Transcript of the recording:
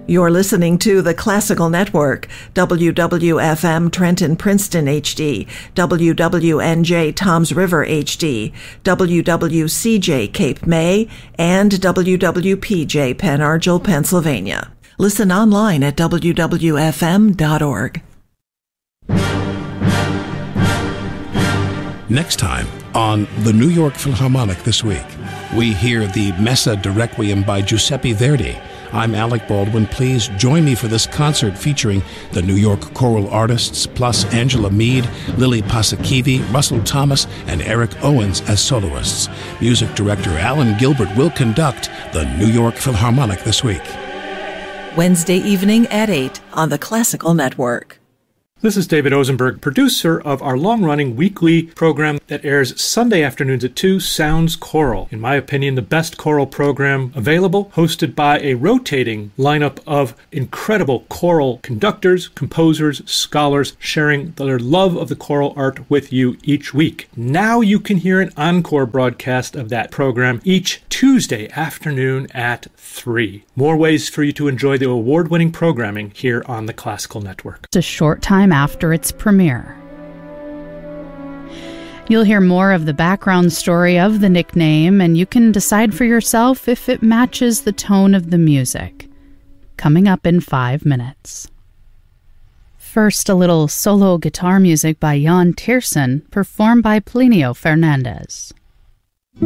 You're listening to the Classical Network, WWFM Trenton Princeton HD, WWNJ Toms River HD, WWCJ Cape May, and WWPJ Pen Argyl, Pennsylvania. Listen online at wwfm.org. Next time on the New York Philharmonic This Week, we hear the Messa de Requiem by Giuseppe Verdi. I'm Alec Baldwin. Please join me for this concert featuring the New York choral artists, plus Angela Mead, Lily Pasakivi, Russell Thomas, and Eric Owens as soloists. Music director Alan Gilbert will conduct the New York Philharmonic This Week. Wednesday evening at 8 on the Classical Network. This is David Ozenberg, producer of our long-running weekly program that airs Sunday afternoons at 2, Sounds Choral. In my opinion, the best choral program available, hosted by a rotating lineup of incredible choral conductors, composers, scholars, sharing their love of the choral art with you each week. Now you can hear an encore broadcast of that program each Tuesday afternoon at 3. More ways for you to enjoy the award-winning programming here on the Classical Network. A short time after its premiere. You'll hear more of the background story of the nickname, and you can decide for yourself if it matches the tone of the music. Coming up in 5 minutes. First, a little solo guitar music by Jan Tiersen, performed by Plinio Fernandez.